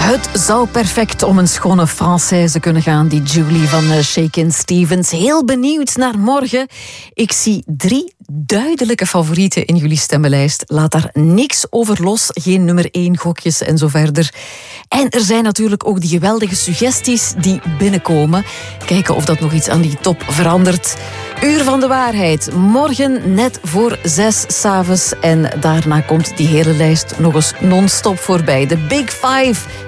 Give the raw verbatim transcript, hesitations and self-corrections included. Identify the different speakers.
Speaker 1: Het zou perfect om een schone Française kunnen gaan, die Julie van Shakin' Stevens. Heel benieuwd naar morgen. Ik zie drie duidelijke favorieten in jullie stemmenlijst. Laat daar niks over los, geen nummer één gokjes en zo verder. En er zijn natuurlijk ook die geweldige suggesties die binnenkomen. Kijken of dat nog iets aan die top verandert. Uur van de waarheid, morgen net voor zes 's avonds. En daarna komt die hele lijst nog eens non-stop voorbij. De Big Five